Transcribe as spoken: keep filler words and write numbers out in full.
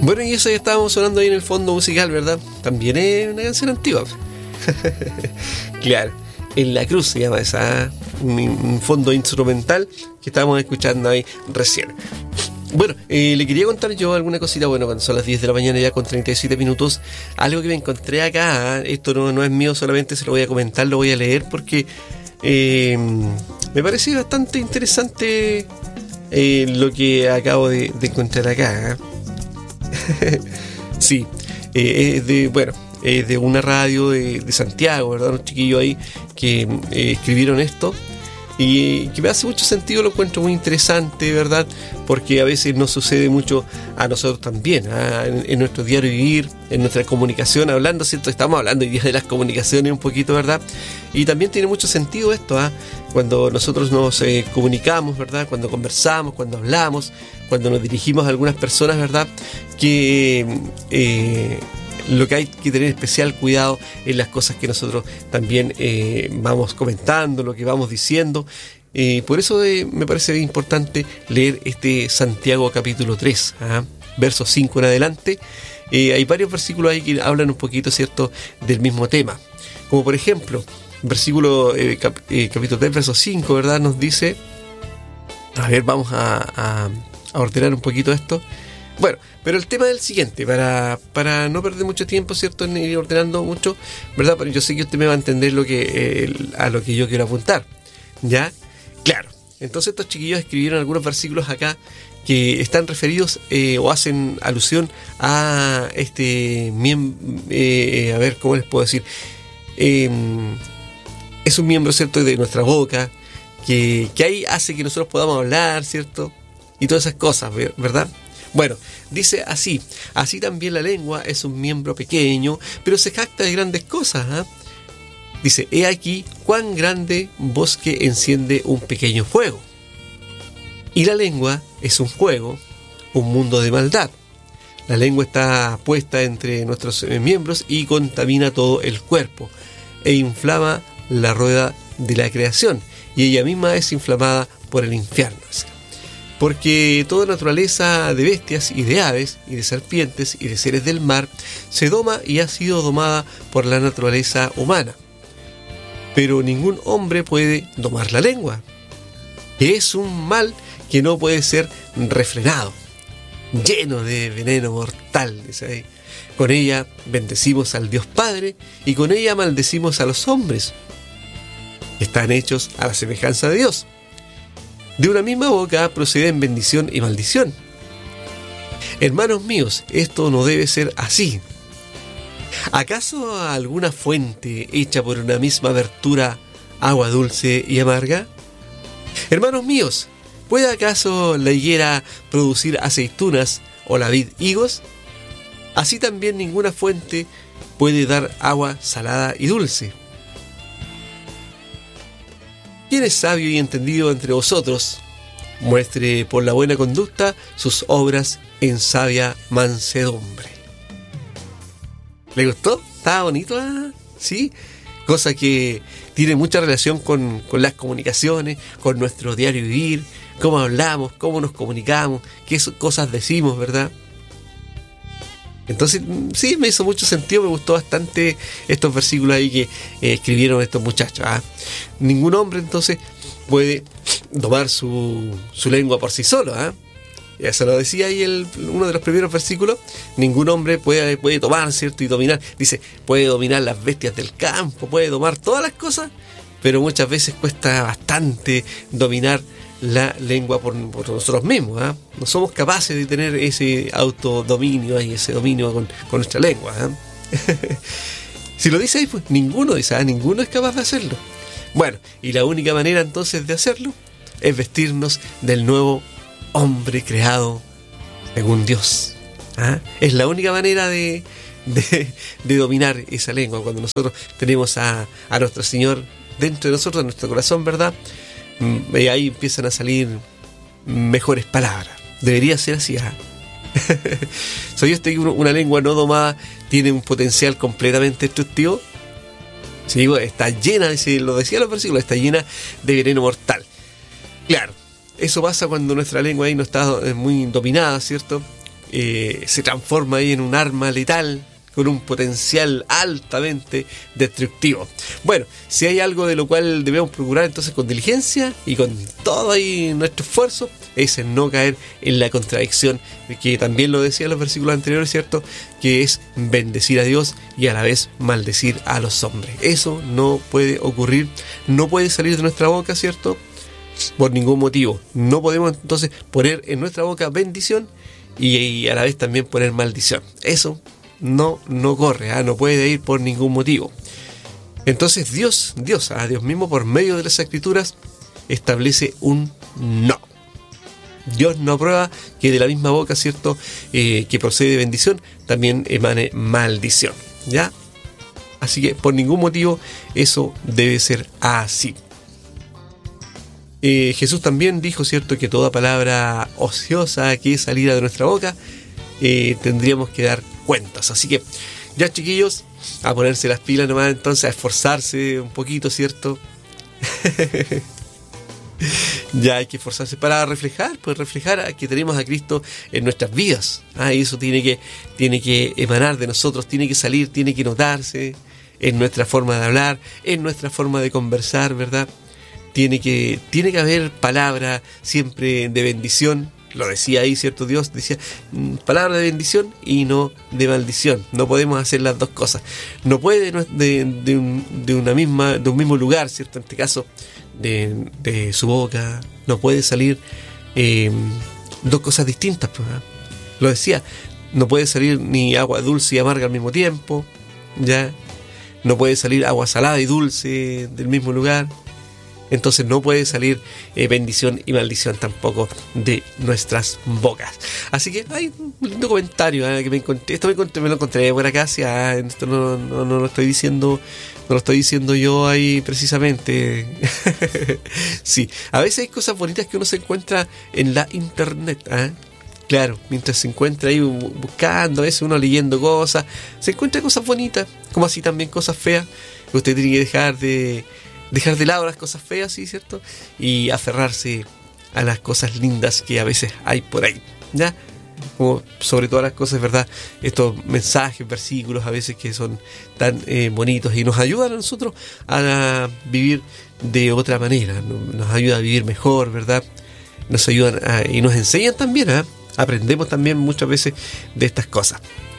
Bueno, y eso ya estábamos sonando ahí en el fondo musical, ¿verdad? También es una canción antigua. Claro, En la Cruz se llama esa, un, un fondo instrumental que estábamos escuchando ahí recién. Bueno, eh, le quería contar yo alguna cosita. Bueno, cuando son las diez de la mañana ya con treinta y siete minutos, algo que me encontré acá. ¿eh? Esto no, no es mío, solamente se lo voy a comentar, lo voy a leer porque eh, me parece bastante interesante eh, lo que acabo de, de encontrar acá. ¿eh? Sí, eh, es de, bueno, es de una radio de, de Santiago, ¿verdad? Unos chiquillos ahí que eh, escribieron esto. Y que me hace mucho sentido, lo encuentro muy interesante, ¿verdad? Porque a veces nos sucede mucho a nosotros también, ¿eh? en, en nuestro diario vivir, en nuestra comunicación, hablando, ¿cierto? Estamos hablando hoy día de las comunicaciones un poquito, ¿verdad? Y también tiene mucho sentido esto, ¿eh? Cuando nosotros nos eh, comunicamos, ¿verdad? Cuando conversamos, cuando hablamos, cuando nos dirigimos a algunas personas, ¿verdad? Que... Eh, lo que hay que tener especial cuidado en las cosas que nosotros también eh, vamos comentando, lo que vamos diciendo. Eh, por eso eh, me parece importante leer este Santiago capítulo tres, ¿ah? versos cinco en adelante. Eh, hay varios versículos ahí que hablan un poquito, ¿cierto?, del mismo tema. Como por ejemplo, versículo eh, cap, eh, capítulo tres, verso cinco, ¿verdad? Nos dice, a ver, vamos a, a, a ordenar un poquito esto. Bueno, pero el tema es el siguiente, para, para no perder mucho tiempo, ¿cierto?, en ir ordenando mucho, ¿verdad? Pero yo sé que usted me va a entender lo que, eh, a lo que yo quiero apuntar, ¿ya? Claro, entonces estos chiquillos escribieron algunos versículos acá que están referidos eh, o hacen alusión a este miembro, eh, a ver, ¿cómo les puedo decir? Eh, es un miembro, ¿cierto?, de nuestra boca, que, que ahí hace que nosotros podamos hablar, ¿cierto? Y todas esas cosas, ¿verdad? Bueno, dice así, así también la lengua es un miembro pequeño, pero se jacta de grandes cosas. ¿eh? Dice, he aquí cuán grande bosque enciende un pequeño fuego. Y la lengua es un juego, un mundo de maldad. La lengua está puesta entre nuestros miembros y contamina todo el cuerpo, e inflama la rueda de la creación, y ella misma es inflamada por el infierno. Porque toda naturaleza de bestias y de aves y de serpientes y de seres del mar se doma y ha sido domada por la naturaleza humana. Pero ningún hombre puede domar la lengua, que es un mal que no puede ser refrenado, lleno de veneno mortal. ¿Sabes? Con ella bendecimos al Dios Padre y con ella maldecimos a los hombres, que están hechos a la semejanza de Dios. De una misma boca proceden bendición y maldición. Hermanos míos, esto no debe ser así. ¿Acaso alguna fuente hecha por una misma abertura agua dulce y amarga? Hermanos míos, ¿puede acaso la higuera producir aceitunas o la vid higos? Así también ninguna fuente puede dar agua salada y dulce. ¿Quién es sabio y entendido entre vosotros? Muestre por la buena conducta sus obras en sabia mansedumbre. ¿Le gustó? ¿Está bonito? ¿eh? ¿Sí? Cosa que tiene mucha relación con, con las comunicaciones, con nuestro diario vivir, cómo hablamos, cómo nos comunicamos, qué cosas decimos, ¿verdad? Entonces, sí, me hizo mucho sentido, me gustó bastante estos versículos ahí que eh, escribieron estos muchachos. ¿ah? Ningún hombre, entonces, puede domar su, su lengua por sí solo. ¿ah? Eso lo decía ahí el, uno de los primeros versículos. Ningún hombre puede, puede tomar, ¿cierto? Y dominar. Dice, puede dominar las bestias del campo, puede domar todas las cosas, pero muchas veces cuesta bastante dominar la lengua por, por nosotros mismos. ¿eh? No somos capaces de tener ese autodominio y ese dominio con, con nuestra lengua. ¿eh? Si lo dice ahí, pues ninguno dice, ¿eh? ninguno es capaz de hacerlo. Bueno, y la única manera entonces de hacerlo es vestirnos del nuevo hombre creado según Dios. ¿eh? Es la única manera de, de, de dominar esa lengua, cuando nosotros tenemos a, a nuestro Señor dentro de nosotros, en nuestro corazón, ¿verdad? Y ahí empiezan a salir mejores palabras. Debería ser así. ¿eh? ¿Sabía usted que una lengua no domada tiene un potencial completamente destructivo? Sí, bueno, está llena, lo decía los versículos, está llena de veneno mortal. Claro, eso pasa cuando nuestra lengua ahí no está muy dominada, ¿cierto? eh, se transforma ahí en un arma letal con un potencial altamente destructivo. Bueno, si hay algo de lo cual debemos procurar entonces con diligencia y con todo ahí nuestro esfuerzo, es en no caer en la contradicción, que también lo decía en los versículos anteriores, ¿cierto? Que es bendecir a Dios y a la vez maldecir a los hombres. Eso no puede ocurrir, no puede salir de nuestra boca, ¿cierto? Por ningún motivo. No podemos entonces poner en nuestra boca bendición y, y a la vez también poner maldición. Eso no, no corre, ¿eh? No puede ir por ningún motivo. Entonces Dios, Dios, a Dios mismo por medio de las Escrituras establece un no. Dios no aprueba que de la misma boca, ¿cierto?, eh, que procede bendición, también emane maldición, ¿ya? Así que por ningún motivo eso debe ser así. Eh, Jesús también dijo, ¿cierto?, que toda palabra ociosa que saliera de nuestra boca eh, tendríamos que dar cuentas. Así que ya, chiquillos, a ponerse las pilas nomás, entonces a esforzarse un poquito, ¿cierto? Ya hay que esforzarse para reflejar, pues reflejar a que tenemos a Cristo en nuestras vidas. Ah, y eso tiene que, tiene que emanar de nosotros, tiene que salir, tiene que notarse en nuestra forma de hablar, en nuestra forma de conversar, ¿verdad? Tiene que, tiene que haber palabra siempre de bendición. Lo decía ahí, ¿cierto? Dios decía palabra de bendición y no de maldición. No podemos hacer las dos cosas. No puede de, de, un, de una misma, de un mismo lugar, ¿cierto? En este caso, de, de su boca, no puede salir eh, dos cosas distintas, pues, ¿eh? Lo decía, no puede salir ni agua dulce y amarga al mismo tiempo, ¿ya? No puede salir agua salada y dulce del mismo lugar. Entonces no puede salir eh, bendición y maldición tampoco de nuestras bocas. Así que hay un lindo comentario ¿eh? que me encontré. Esto me, encontré, me lo encontré por acá. ¿Ah? Esto no, no, no lo estoy diciendo, no lo estoy diciendo yo ahí precisamente. Sí, a veces hay cosas bonitas que uno se encuentra en la internet. ¿eh? Claro, mientras se encuentra ahí buscando, a veces uno leyendo cosas, se encuentra cosas bonitas, como así también cosas feas. Usted tiene que dejar de dejar de lado las cosas feas, ¿sí? ¿Cierto? Y aferrarse a las cosas lindas que a veces hay por ahí, ¿ya? Como sobre todas las cosas, ¿verdad? Estos mensajes, versículos a veces que son tan eh, bonitos y nos ayudan a nosotros a vivir de otra manera, nos ayuda a vivir mejor, ¿verdad? Nos ayudan a, y nos enseñan también, ¿eh? Aprendemos también muchas veces de estas cosas.